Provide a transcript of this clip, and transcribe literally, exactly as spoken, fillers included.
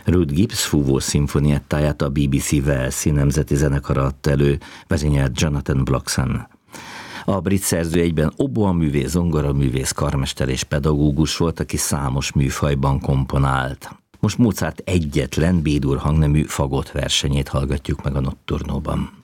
Ruth Gibbs fúvó szimfoniettáját a bé bé cé Walesi Nemzeti Zenekara adta elő, vezényelt Jonathan Bloxham. A brit szerző egyben oboaművész, zongoraművész, karmester és pedagógus volt, aki számos műfajban komponált. Most Mozart egyetlen B-dur hangnemű fagott versenyét hallgatjuk meg a Notturnóban.